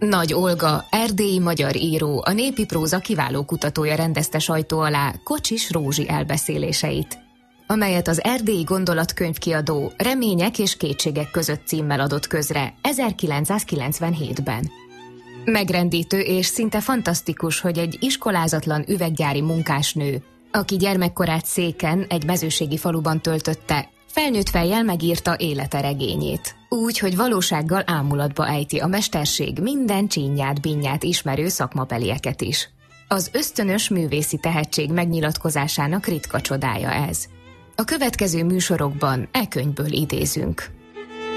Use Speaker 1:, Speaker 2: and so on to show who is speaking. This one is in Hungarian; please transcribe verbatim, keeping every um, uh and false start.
Speaker 1: Nagy Olga, erdélyi magyar író, a népi próza kiváló kutatója rendezte sajtó alá Kocsis Rózsi elbeszéléseit, amelyet az Erdélyi Gondolatkönyvkiadó Remények és kétségek között címmel adott közre ezerkilencszázkilencvenhétben. Megrendítő és szinte fantasztikus, hogy egy iskolázatlan üveggyári munkásnő, aki gyermekkorát Széken, egy mezőségi faluban töltötte, felnőtt fejjel megírta élete regényét. Úgy, hogy valósággal ámulatba ejti a mesterség minden csínyát, bínyát ismerő szakmabelieket is. Az ösztönös művészi tehetség megnyilatkozásának ritka csodája ez. A következő műsorokban e könyvből idézünk.